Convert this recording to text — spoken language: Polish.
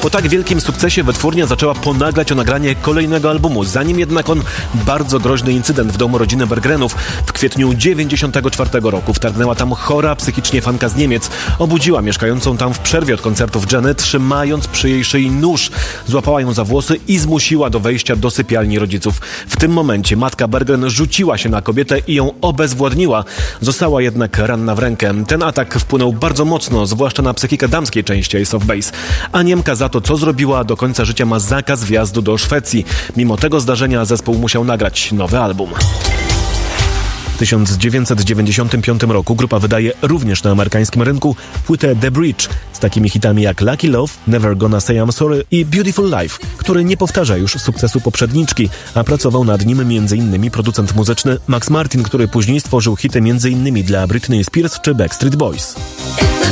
Po tak wielkim sukcesie wytwórnia zaczęła ponaglać o nagranie kolejnego albumu, zanim jednak bardzo groźny incydent w domu rodziny Berggrenów. W kwietniu 1994 roku wtargnęła tam chora psychicznie fanka z Niemiec. Obudziła mieszkającą tam w przerwie od koncertów Jenny, trzymając przy jej szyi nóż. Złapała ją za włosy i zmusiła do wejścia do sypialni rodziców. W tym momencie matka Berggren rzuciła się na kobietę i ją obezwładniła. Została jednak ranna w rękę. Ten atak wpłynął bardzo mocno, zwłaszcza na psychikę damskiej części Ace of Base. A Niemka za to, co zrobiła, do końca życia ma zakaz wjazdu do Szwecji. Mimo tego zdarzenia zespół musiał nagrać nowy album. W 1995 roku grupa wydaje również na amerykańskim rynku płytę The Bridge z takimi hitami jak Lucky Love, Never Gonna Say I'm Sorry i Beautiful Life, który nie powtarza już sukcesu poprzedniczki, a pracował nad nim m.in. producent muzyczny Max Martin, który później stworzył hity m.in. dla Britney Spears czy Backstreet Boys.